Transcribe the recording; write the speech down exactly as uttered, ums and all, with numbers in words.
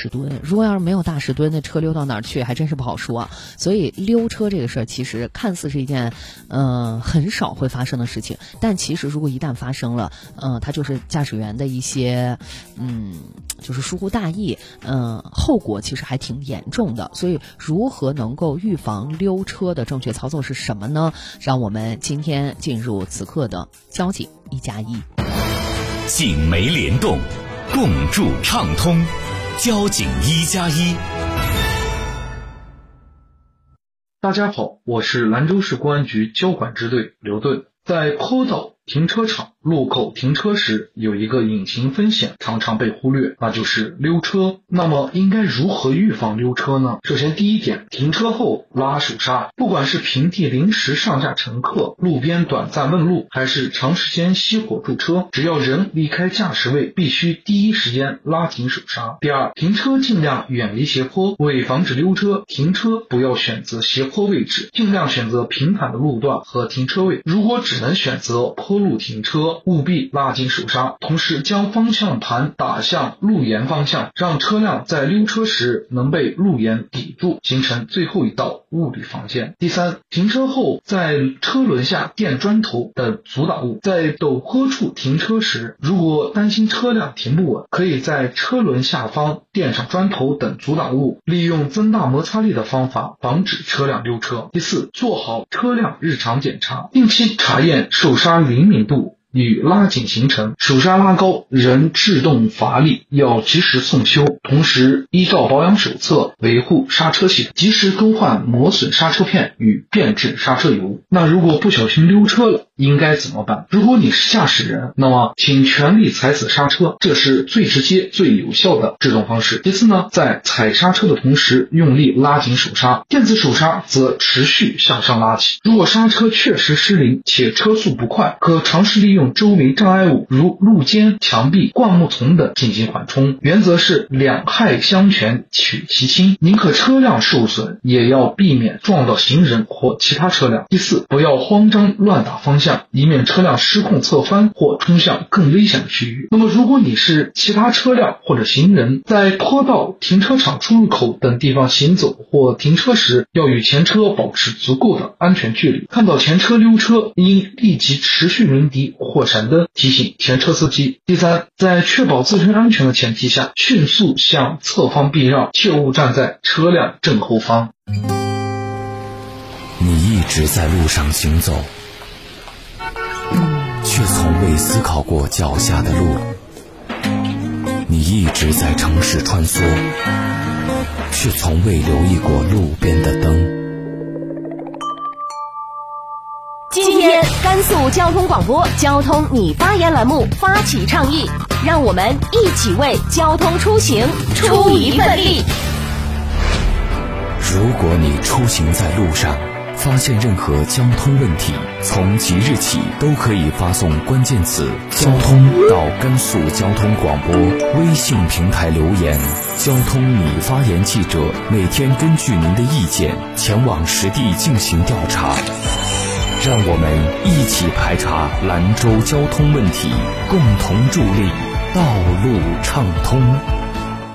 石墩。如果要是没有大石墩，那车溜到哪儿去还真是不好说啊。所以溜车这个事儿，其实看似是一件嗯、呃、很少会发生的事情，但其实如果一旦发生了，嗯、呃，它就是驾驶员的一些嗯就是疏忽大意，嗯、呃，后果其实还挺严重的。所以如何能够预防溜车的正确操作是什么呢？让我们今天进入此刻的交警一加一。 警媒联动，共筑畅通，交警一加一。 大家好，我是兰州市公安局交管支队刘盾。在坡道、停车场、路口停车时，有一个隐形风险常常被忽略，那就是溜车。那么应该如何预防溜车呢？首先第一点，停车后拉手刹。不管是平地临时上下乘客、路边短暂问路，还是长时间熄火驻车，只要人离开驾驶位，必须第一时间拉紧手刹。第二，停车尽量远离斜坡，为防止溜车，停车不要选择斜坡位置，尽量选择平坦的路段和停车位。如果只能选择坡路停车，务必拉紧手刹，同时将方向盘打向路沿方向，让车辆在溜车时能被路沿抵住，形成最后一道物理防线。第三，停车后在车轮下垫砖头等阻挡物。在陡坡处停车时，如果担心车辆停不稳，可以在车轮下方垫上砖头等阻挡物，利用增大摩擦力的方法防止车辆溜车。第四，做好车辆日常检查，定期查验手刹灵敏度与拉紧行程，手刹拉高人制动乏力，要及时送修，同时依照保养手册维护刹车系统，及时更换磨损刹车片与变质刹车油。那如果不小心溜车了，应该怎么办？如果你是驾驶人，那么请全力踩死刹车，这是最直接最有效的制动方式。其次呢，在踩刹车的同时用力拉紧手刹，电子手刹则持续向上拉起。如果刹车确实失灵且车速不快，可尝试利用周围障碍物如路肩、墙壁、灌木丛等进行缓冲。原则是两害相权取其轻，宁可车辆受损，也要避免撞到行人或其他车辆。第四，不要慌张乱打方向，以免车辆失控侧翻或冲向更危险的区域。那么如果你是其他车辆或者行人，在坡道、停车场出入口等地方行走或停车时，要与前车保持足够的安全距离。看到前车溜车，应立即持续鸣笛或闪灯提醒前车司机。第三，在确保自身安全的前提下，迅速向侧方避让，切勿站在车辆正后方。 你一直在路上行走，却从未思考过脚下的路。你一直在城市穿梭，却从未留意过路边的灯。 今天甘肃交通广播交通你发言栏目发起倡议，让我们一起为交通出行出一份力。 如果你出行在路上，发现任何交通问题，从即日起都可以发送关键词交通到甘肃交通广播微信平台留言，交通你发言记者每天根据您的意见前往实地进行调查，让我们一起排查兰州交通问题，共同助力道路畅通。